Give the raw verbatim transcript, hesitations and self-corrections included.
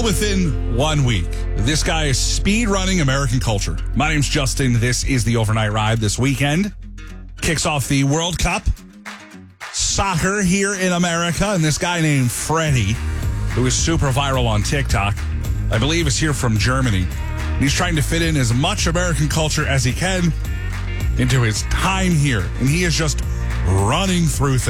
all within one week. This guy is speed running American culture. My name's Justin. This is the Overnight Ride. This weekend kicks off the World Cup soccer here in America. And this guy named Freddie, who is super viral on TikTok, I believe is here from Germany. And he's trying to fit in as much American culture as he can into his time here. And he is just running through things.